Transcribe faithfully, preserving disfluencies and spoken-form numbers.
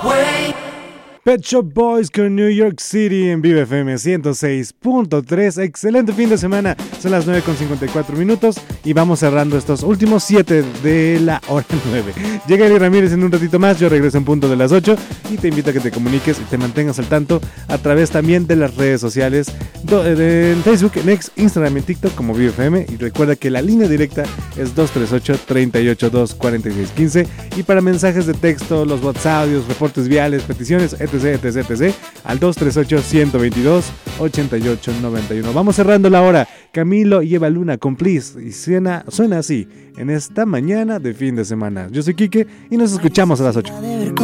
Pet Shop Boys con New York City en Vive F M ciento seis punto tres. Excelente fin de semana. Son las nueve con cincuenta y cuatro minutos y vamos cerrando estos últimos siete de la hora nueve. Llega Eli Ramírez en un ratito más. Yo regreso en punto de las ocho y te invito a que te comuniques y te mantengas al tanto a través también de las redes sociales, en Facebook, en X, Instagram, en TikTok como Vive F M. Y recuerda que la línea directa es dos tres ocho, tres ocho dos, cuatro seis uno cinco y para mensajes de texto, los WhatsApp, reportes viales, peticiones, etc, etc, etc, al dos tres ocho, uno dos dos, ocho ocho nueve uno. Vamos cerrando la hora. Camilo y Eva Luna con Please y suena, suena así en esta mañana de fin de semana. Yo soy Quique y nos escuchamos a las ocho.